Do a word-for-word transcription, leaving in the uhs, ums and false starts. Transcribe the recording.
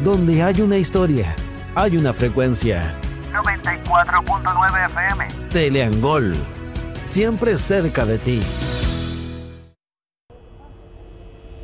Donde hay una historia, hay una frecuencia. noventa y cuatro punto nueve F M. Teleangol, siempre cerca de ti.